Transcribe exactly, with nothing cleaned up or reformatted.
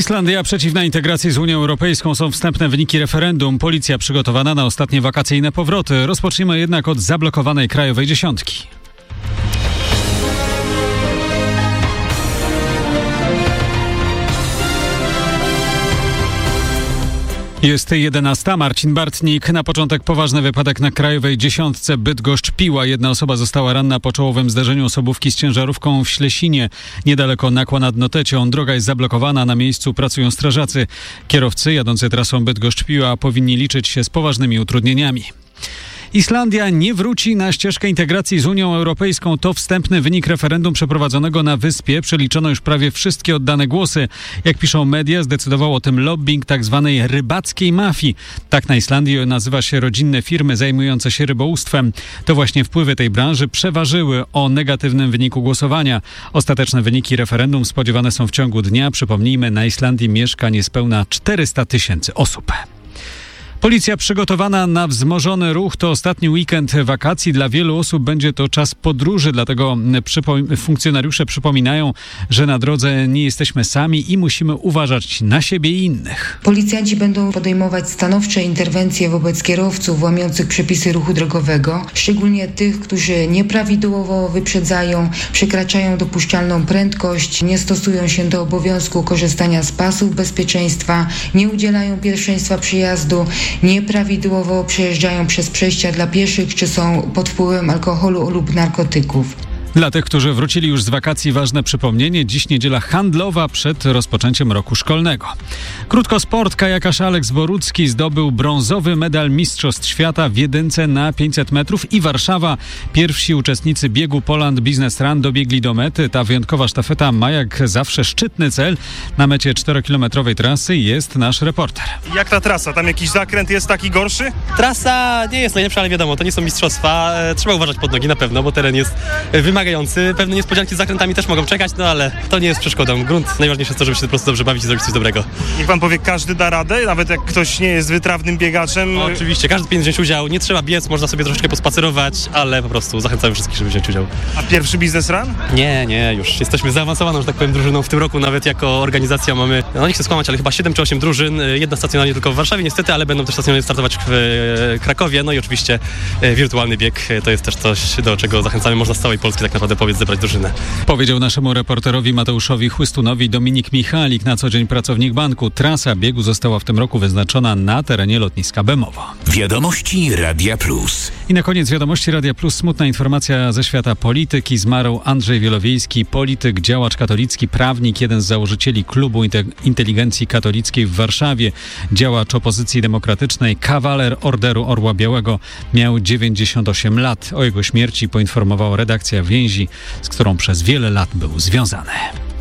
Islandia przeciwna integracji z Unią Europejską. Są wstępne wyniki referendum. Policja przygotowana na ostatnie wakacyjne powroty. Rozpoczniemy jednak od zablokowanej krajowej dziesiątki. Jest jedenasta. Marcin Bartnik. Na początek poważny wypadek na krajowej dziesiątce Bydgoszcz-Piła. Jedna osoba została ranna po czołowym zderzeniu osobówki z ciężarówką w Ślesinie. Niedaleko Nakła nad Notecią. Droga jest zablokowana. Na miejscu pracują strażacy. Kierowcy jadący trasą Bydgoszcz-Piła powinni liczyć się z poważnymi utrudnieniami. Islandia nie wróci na ścieżkę integracji z Unią Europejską. To wstępny wynik referendum przeprowadzonego na wyspie. Przeliczono już prawie wszystkie oddane głosy. Jak piszą media, zdecydował o tym lobbying tzw. rybackiej mafii. Tak na Islandii nazywa się rodzinne firmy zajmujące się rybołówstwem. To właśnie wpływy tej branży przeważyły o negatywnym wyniku głosowania. Ostateczne wyniki referendum spodziewane są w ciągu dnia. Przypomnijmy, na Islandii mieszka niespełna czterysta tysięcy osób. Policja przygotowana na wzmożony ruch. To ostatni weekend wakacji. Dla wielu osób będzie to czas podróży, dlatego przypo- funkcjonariusze przypominają, że na drodze nie jesteśmy sami i musimy uważać na siebie i innych. Policjanci będą podejmować stanowcze interwencje wobec kierowców łamiących przepisy ruchu drogowego, szczególnie tych, którzy nieprawidłowo wyprzedzają, przekraczają dopuszczalną prędkość, nie stosują się do obowiązku korzystania z pasów bezpieczeństwa, nie udzielają pierwszeństwa przyjazdu, nieprawidłowo przejeżdżają przez przejścia dla pieszych, czy są pod wpływem alkoholu lub narkotyków. Dla tych, którzy wrócili już z wakacji, ważne przypomnienie. Dziś niedziela handlowa przed rozpoczęciem roku szkolnego. Krótko sport. Kajakarz Aleks Borucki zdobył brązowy medal Mistrzostw Świata w jedynce na pięćset metrów i Warszawa. Pierwsi uczestnicy biegu Poland Business Run dobiegli do mety. Ta wyjątkowa sztafeta ma jak zawsze szczytny cel. Na mecie czterokilometrowej trasy jest nasz reporter. Jak ta trasa? Tam jakiś zakręt jest taki gorszy? Trasa nie jest najlepsza, ale wiadomo, to nie są mistrzostwa. Trzeba uważać pod nogi na pewno, bo teren jest wymagający. Pewne niespodzianki z zakrętami też mogą czekać, no ale to nie jest przeszkodą. Grunt, najważniejsze jest to, żeby się po prostu dobrze bawić i zrobić coś dobrego. Niech pan powie, każdy da radę, nawet jak ktoś nie jest wytrawnym biegaczem? No, oczywiście, każdy powinien wziąć udział. Nie trzeba biec, można sobie troszeczkę pospacerować, ale po prostu zachęcam wszystkich, żeby wziąć udział. A pierwszy biznes run? Nie, nie, już jesteśmy zaawansowaną, że tak powiem, drużyną w tym roku. Nawet jako organizacja mamy, no nie chcę skłamać, ale chyba siedem czy osiem drużyn. Jedna stacjonarnie tylko w Warszawie niestety, ale będą też stacjonarnie startować w Krakowie. No i oczywiście wirtualny bieg to jest też coś, do czego zachęcamy. Można z całej Polski tak naprawdę powiedz zebrać drużynę. Powiedział naszemu reporterowi Mateuszowi Chłystunowi Dominik Michalik, na co dzień pracownik banku. Trasa biegu została w tym roku wyznaczona na terenie lotniska Bemowo. Wiadomości Radia Plus. I na koniec wiadomości Radia Plus smutna informacja ze świata polityki. Zmarł Andrzej Wielowiejski, polityk, działacz katolicki, prawnik, jeden z założycieli Klubu Inteligencji Katolickiej w Warszawie, działacz opozycji demokratycznej, kawaler Orderu Orła Białego. Miał dziewięćdziesiąt osiem lat. O jego śmierci poinformowała redakcja Więzi, z którą przez wiele lat był związany.